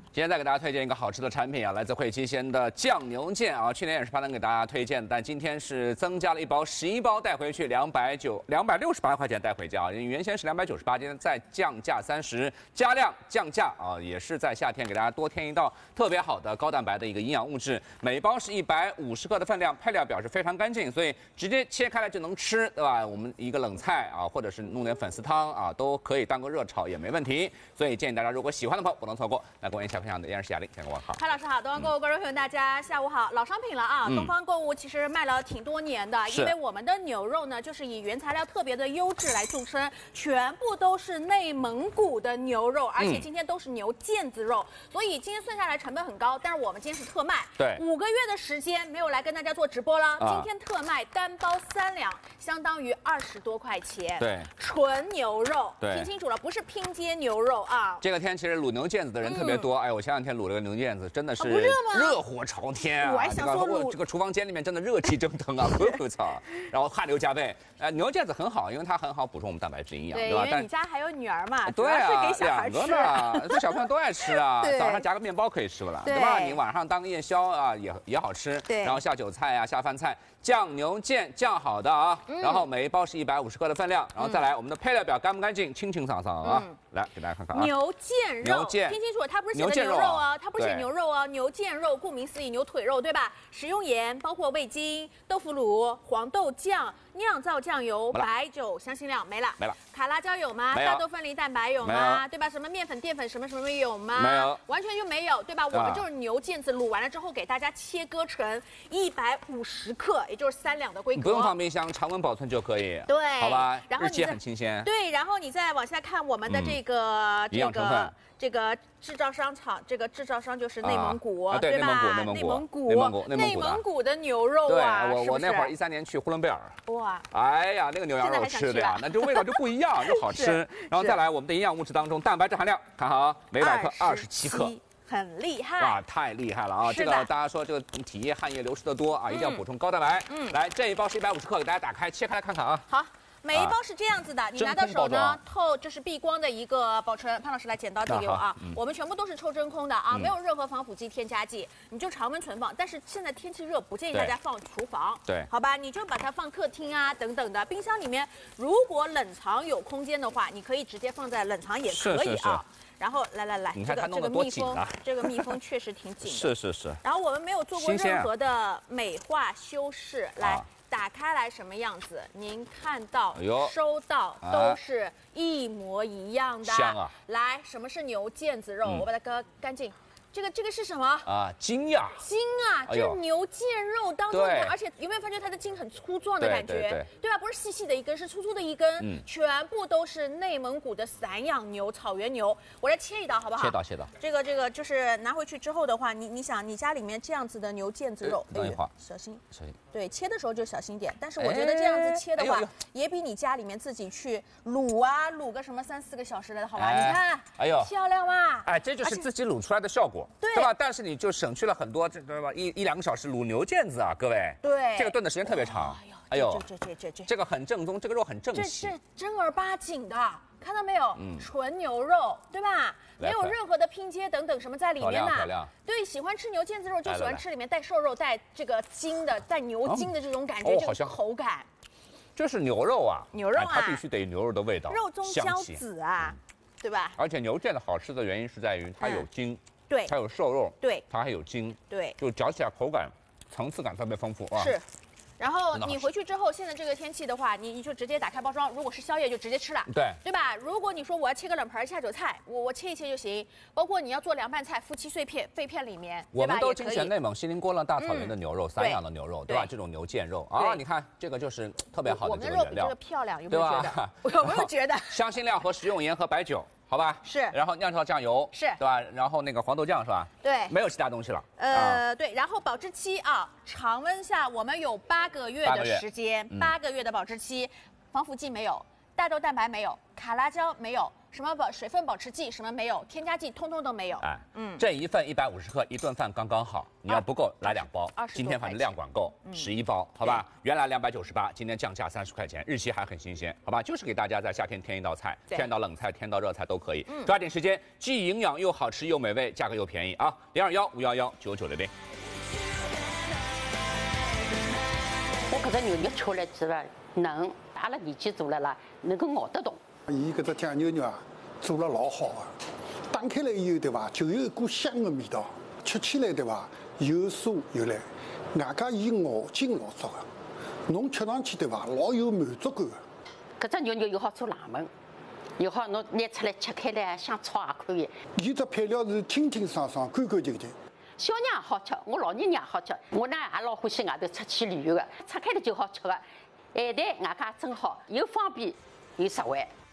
今天再给大家推荐一个好吃的产品啊，来自汇七鲜的酱牛腱啊，去年也是pas能给大家推荐，但今天是增加了一包11包带回去268块钱带回家啊，原先是298，今天再降价30，加量降价啊，也是在夏天给大家多添一道特别好的高蛋白的一个营养物质，每包是150克的分量，配料表是非常干净，所以直接切开来就能吃，对吧？我们一个冷菜啊，或者是弄点粉丝汤啊，都可以当个热炒也没问题，所以建议大家如果喜欢的朋友不能错过，来跟我一起分享的依然是雅玲，先跟我好。 潘老师好，东方购物观众朋友大家下午好，老商品了啊，东方购物其实卖了挺多年的，因为我们的牛肉呢，就是以原材料特别的优质来著称，全部都是内蒙古的牛肉，而且今天都是牛腱子肉，所以今天算下来成本很高，但是我们今天是特卖， 对 ，5个月的时间没有来跟大家做直播了，今天特卖单包3两，相当于20多块钱， 对， 纯牛肉， 对， 听清楚了，不是拼接牛肉啊。 这个天其实卤牛腱子的人特别多，哎，我前2天卤了个牛腱子，真的是不热吗？ 热火朝天啊！ 我还想说这个厨房间里面真的热气蒸腾啊，可操，然后汗流浃背。牛腱子很好，因为它很好补充我们蛋白质营养，对吧？ 因为你家还有女儿嘛， 对啊， 主要是给小孩吃。 2个呢，这小朋友都爱吃啊， 对， 早上夹个面包可以吃了，对吧？你晚上当个夜宵啊，也好吃。 对， 然后下酒菜啊，下饭菜，酱牛腱酱好的啊，然后每一包是150克的分量，然后再来我们的配料表干不干净，清清爽爽啊。来给大家看看啊， 牛腱肉，听清楚，它不是写的牛肉啊，它不是写牛肉啊，牛腱肉，顾名思义，牛腿肉，对吧？食用盐包括味精、豆腐乳、黄豆酱、酿造酱油、白酒、香辛料没了，卡拉胶有吗？大豆分离蛋白有吗？对吧？什么面粉、淀粉什么什么有吗？ 没有， 完全就没有，对吧？我们就是牛腱子卤完了之后，给大家切割成150克，也就是3两的规格， 不用放冰箱，常温保存就可以。 对， 好吧， 然后日期很新鲜。 对，然后你再往下看我们的这个制造商厂，这个制造商就是内蒙古，对吧？内蒙古的牛肉啊， 对，我那会儿13年去呼伦贝尔， 哇， 哎呀，那个牛羊肉吃的呀，那这味道就不一样，就好吃。然后再来我们的营养物质当中，蛋白质含量，看好啊，每100克27克。 很厉害哇，太厉害了啊！这个大家说这个体液汗液流失的多啊，一定要补充高蛋白。来这一包是150克，给大家打开切开来看看啊。 好。每一包是这样子的，你拿到手呢，这是避光的一个保存。潘老师来剪刀递给我啊，我们全部都是抽真空的啊，没有任何防腐剂、添加剂，你就常温存放。但是现在天气热，不建议大家放厨房， 对， 好吧？你就把它放客厅啊等等的，冰箱里面如果冷藏有空间的话，你可以直接放在冷藏也可以啊。然后来， 你看它弄得多紧啊！ 这个密封确实挺紧的。是。 然后我们没有做过任何的美化修饰，来。打开来什么样子？您看到、收到都是一模一样的。 香啊！ 来，什么是牛腱子肉？我把它割干净。这个是什么啊？筋呀！ 筋啊！这是牛腱肉当中的，而且有没有发觉它的筋很粗壮的感觉？对吧？不是细细的一根，是粗粗的一根。全部都是内蒙古的散养牛、草原牛。我来切一刀好不好？ 切刀。 这个就是拿回去之后的话，你想你家里面这样子的牛腱子肉， 等一会儿小心。对，切的时候就小心点。但是我觉得这样子切的话，也比你家里面自己去卤个什么3、4个小时来的好吧？你看，漂亮吧？ 哎，这就是自己卤出来的效果。对吧？但是你就省去了很多，对吧？1、2个小时卤牛腱子啊，各位。 对， 这个炖的时间特别长。哎呦，这个很正宗，这个肉很正细。这正儿八经的，看到没有？纯牛肉，对吧？没有任何的拼接等等什么在里面呐。对，喜欢吃牛腱子肉就喜欢吃里面带瘦肉、带这个筋的、带牛筋的这种感觉，这个口感。 这是牛肉啊，它必须得有牛肉的味道， 肉中焦子啊，对吧？ 而且牛腱子好吃的原因是在于它有筋。 对， 它有瘦肉， 对， 它还有筋， 对， 就嚼起来口感、层次感特别丰富啊。 是，然后你回去之后，现在这个天气的话，你就直接打开包装，如果是宵夜就直接吃了，对吧？如果你说我要切个冷盘下酒菜，我切一切就行。包括你要做凉拌菜，夫妻碎片、肺片里面， 我们都精选内蒙锡林郭勒大草原的牛肉，散养的牛肉，对吧？这种牛腱肉啊，你看这个就是特别好的这个原料。我们的肉比这个漂亮，有没有觉得？有没有觉得？ 香辛料和食用盐和白酒。好吧， 是， 然后酿造酱油是， 对吧？然后那个黄豆酱是吧？ 对， 没有其他东西了。 对，然后保质期啊，常温下我们有8个月的时间，8个月的保质期，防腐剂没有。 大豆蛋白没有，卡拉胶没有，什么水分保持剂什么没有，添加剂通通都没有。 哎，这一份150克，一顿饭刚刚好。你要不够来2包，今天反正量管够，11包，好吧？原来298，今天降价30块钱，日期还很新鲜，好吧？就是给大家在夏天添一道菜，添到冷菜，添到热菜都可以。抓紧时间，既营养又好吃又美味，价格又便宜啊！021-511-9900。 我搿只牛肉吃来之后嫩，阿拉年纪大了啦，能够咬得动。 伊搿只酱牛肉啊，做了老好啊，打开来以后对伐，就有一股香的味道，吃起来对伐，又酥又烂，外加伊咬劲老足个，侬吃上去对伐，老有满足感个。 搿只牛肉又好做冷门，又好侬拿出来切开来想炒也可以。 伊只配料是清清爽爽、干干净净。 小人也好吃，我老人也好吃。我呢也老欢喜外头出去旅游的，拆开了就好吃的。咸淡外加真好，又方便又实惠。